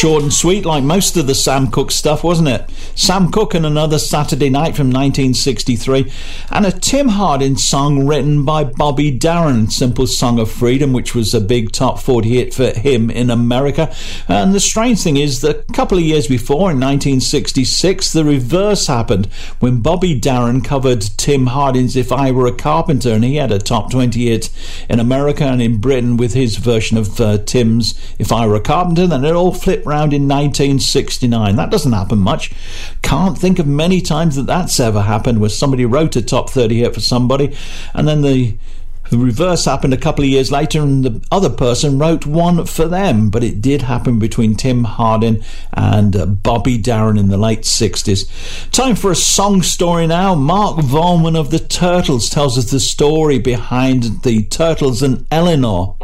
short and sweet, like most of the Sam Cooke stuff, wasn't it? Sam Cooke and Another Saturday Night from 1963, and a Tim Hardin song written by Bobby Darin, Simple Song of Freedom, which was a big top 40 hit for him in America. And the strange thing is that a couple of years before, in 1966, the reverse happened when Bobby Darin covered Tim Hardin's If I Were a Carpenter, and he had a top 20 hit in America and in Britain with his version of Tim's If I Were a Carpenter. Then it all flipped round in 1969. That doesn't happen much. Can't think of many times that that's ever happened, where somebody wrote a top 30 hit for somebody and then the reverse happened a couple of years later and the other person wrote one for them. But it did happen between Tim Hardin and Bobby Darin in the late 60s. Time for a song story now. Mark Volman of the Turtles tells us the story behind the Turtles and Eleanor.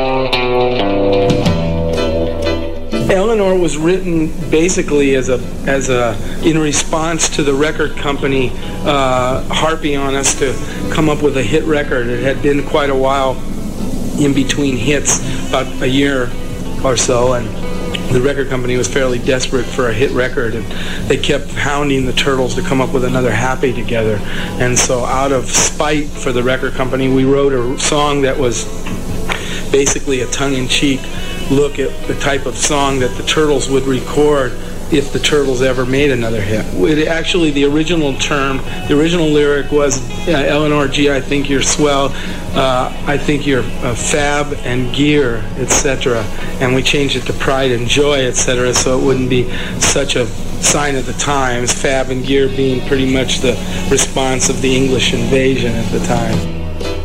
Eleanor was written basically as a in response to the record company harping on us to come up with a hit record. It had been quite a while in between hits, about a year or so, and the record company was fairly desperate for a hit record, and they kept hounding the Turtles to come up with another Happy together. And so out of spite for the record company, we wrote a song that was basically a tongue-in-cheek look at the type of song that the Turtles would record if the Turtles ever made another hit. Actually, the original lyric was, Eleanor, gee, I think you're swell, I think you're fab and gear, etc. And we changed it to pride and joy, etc., so it wouldn't be such a sign of the times, fab and gear being pretty much the response of the English invasion at the time.